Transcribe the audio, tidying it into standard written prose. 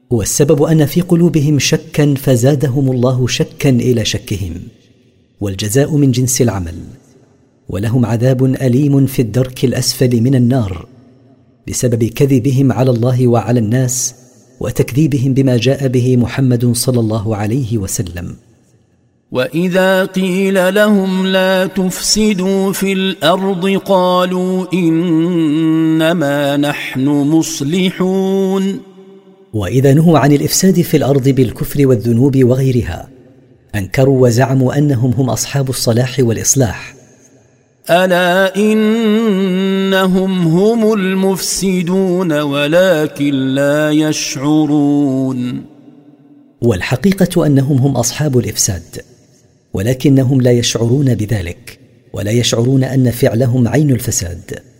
والسبب أن في قلوبهم شكا فزادهم الله شكا إلى شكهم، والجزاء من جنس العمل، ولهم عذاب أليم في الدرك الأسفل من النار بسبب كذبهم على الله وعلى الناس وتكذيبهم بما جاء به محمد صلى الله عليه وسلم. وإذا قيل لهم لا تفسدوا في الأرض قالوا إنما نحن مصلحون. وإذا نهوا عن الإفساد في الأرض بالكفر والذنوب وغيرها أنكروا وزعموا أنهم هم أصحاب الصلاح والإصلاح. ألا إنهم هم المفسدون ولكن لا يشعرون. والحقيقة أنهم هم أصحاب الإفساد، ولكنهم لا يشعرون بذلك، ولا يشعرون أن فعلهم عين الفساد.